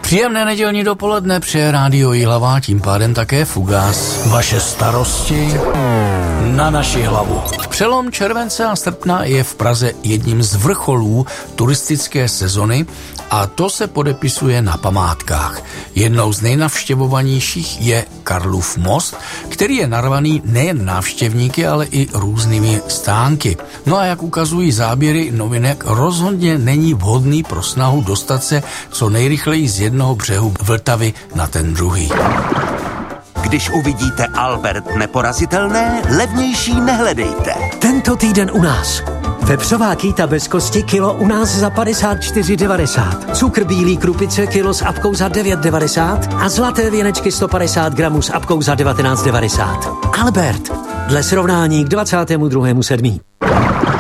Příjemné nedělní dopoledne přeje Rádio Jihlava, tím pádem také Fugás. Vaše starosti na naši hlavu. Přelom července a srpna je v Praze jedním z vrcholů turistické sezony a to se podepisuje na památkách. Jednou z nejnavštěvovanějších je Karlův most, který je narvaný nejen návštěvníky, ale i různými stánky. No a jak ukazují záběry novinek, rozhodně není vhodný pro snahu dostat se co nejrychleji z jednoho břehu Vltavy na ten druhý. Když uvidíte Albert neporazitelné, levnější nehledejte. Tento týden u nás. Vepřová kýta bez kosti kilo u nás za 54,90. Cukr bílý krupice kilo s apkou za 9,90 a zlaté věnečky 150 gramů s apkou za 19,90. Albert, dle srovnání k 22.7.